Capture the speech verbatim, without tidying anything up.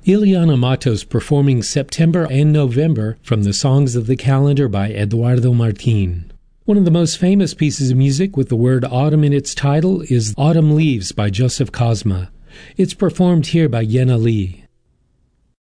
Ileana Matos performing September and November from the Songs of the Calendar by Eduardo Martin. One of the most famous pieces of music with the word autumn in its title is Autumn Leaves by Joseph Cosma. It's performed here by Yena Lee.